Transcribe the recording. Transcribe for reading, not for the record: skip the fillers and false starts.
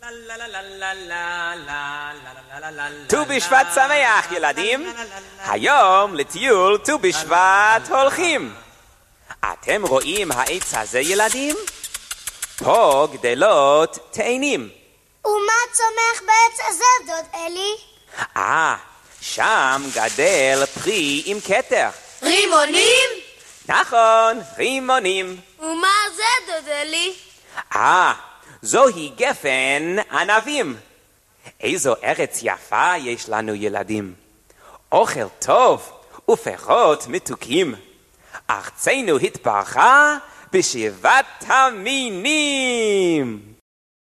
ט"ו בשבט שמח ילדים, היום לטיול ט"ו בשבט הולכים. אתם רואים העץ הזה ילדים? פה גדלות תאנים. ומה צומח בעץ הזה דוד אלי? שם גדל פרי עם כתר. רימונים? נכון, רימונים. ומה זה דוד אלי? זוהי גפן ענבים. איזו ארץ יפה יש לנו ילדים. אוכל טוב ופירות מתוקים. ארצנו התברכה בשבעת המינים.